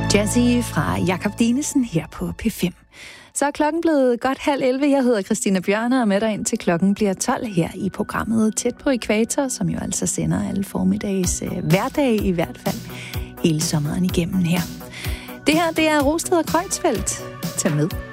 Jazzy fra Jakob Dinesen her på P5. Så er klokken blevet godt 10:30. Jeg hedder Christina Bjørner og er med dig ind til klokken bliver 12 her i programmet Tæt på Ækvator, som jo altså sender alle formiddags hverdag i hvert fald hele sommeren igennem her. Det her, det er Rosted og Kreutzfeldt. Tag med.